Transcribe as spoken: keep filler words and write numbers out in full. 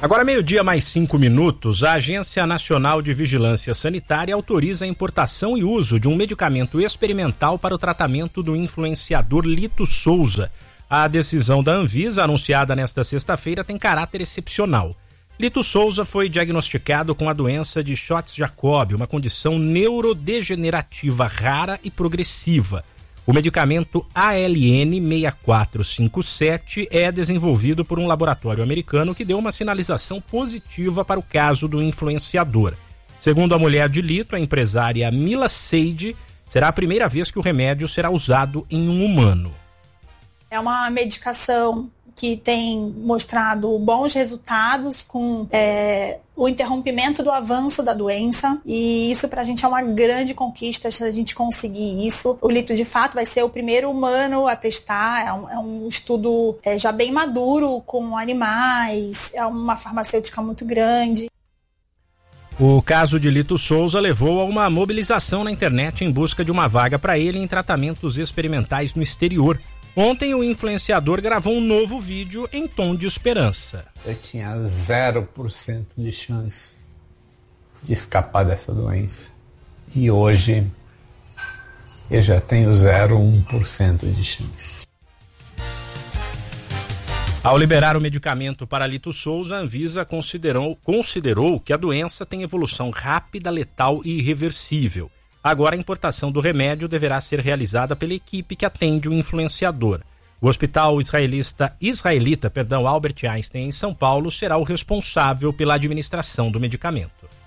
Agora, meio-dia mais cinco minutos, a Agência Nacional de Vigilância Sanitária autoriza a importação e uso de um medicamento experimental para o tratamento do influenciador Lito Souza. A decisão da Anvisa, anunciada nesta sexta-feira, tem caráter excepcional. Lito Souza foi diagnosticado com a doença de Scott-Jacob, uma condição neurodegenerativa rara e progressiva. O medicamento A L N seis quatro cinco sete é desenvolvido por um laboratório americano que deu uma sinalização positiva para o caso do influenciador. Segundo a mulher de Lito, a empresária Mila Seide, será a primeira vez que o remédio será usado em um humano. É uma medicação que tem mostrado bons resultados com é, o interrompimento do avanço da doença, e isso pra gente é uma grande conquista se a gente conseguir isso. O Lito, de fato, vai ser o primeiro humano a testar, é um, é um estudo é, já bem maduro com animais, é uma farmacêutica muito grande. O caso de Lito Souza levou a uma mobilização na internet em busca de uma vaga para ele em tratamentos experimentais no exterior. Ontem, o influenciador gravou um novo vídeo em tom de esperança. Eu tinha zero por cento de chance de escapar dessa doença. E hoje, eu já tenho zero vírgula um por cento de chance. Ao liberar o medicamento para Lito Souza, a Anvisa considerou, considerou que a doença tem evolução rápida, letal e irreversível. Agora, a importação do remédio deverá ser realizada pela equipe que atende o influenciador. O hospital israelita, israelita perdão, Albert Einstein, em São Paulo, será o responsável pela administração do medicamento.